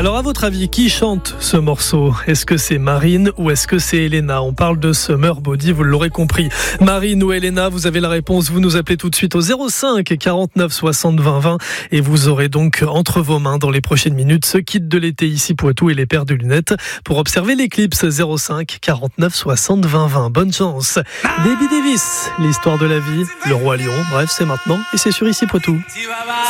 Alors à votre avis, qui chante ce morceau ? Est-ce que c'est Marine ou est-ce que c'est Elena ? On parle de Summer Body, vous l'aurez compris. Marine ou Elena, vous avez la réponse, vous nous appelez tout de suite au 05 49 60 20 20 et vous aurez donc entre vos mains dans les prochaines minutes ce kit de l'été ici Poitou et les paires de lunettes pour observer l'éclipse. 05 49 60 20 20. Bonne chance. Debbie Davis, l'histoire de la vie, le roi lion, bref c'est maintenant et c'est sur ici Poitou.